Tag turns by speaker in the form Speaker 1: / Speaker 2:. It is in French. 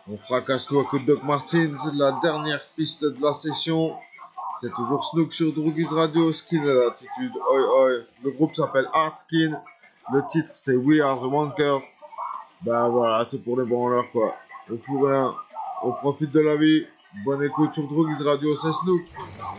Speaker 1: On fracasse tout à coup de Doc Martins, la dernière piste de la session. C'est toujours Snook sur Droogies Radio, Skin et l'attitude, oi oi. Le groupe s'appelle Art Skin. Le titre c'est We Are the Wankers. Ben voilà, c'est pour les branleurs quoi. On fout rien, on profite de la vie. Bonne écoute sur Droogies Radio, c'est Snook.